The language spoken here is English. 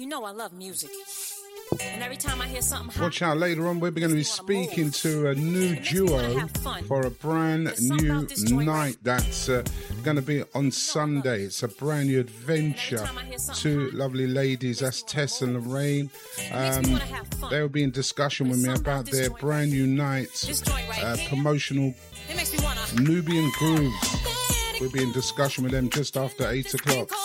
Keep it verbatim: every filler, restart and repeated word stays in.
You know I love music. And every time I hear something hot, watch out, later on we're going to be speaking to a new duo for a brand new night that's uh, going to be on Sunday. It's a brand new adventure. Two lovely ladies, that's Tess and Lorraine. Um, they'll be in discussion with me about their brand new night, uh, promotional Nubian Grooves. We'll be in discussion with them just after eight o'clock.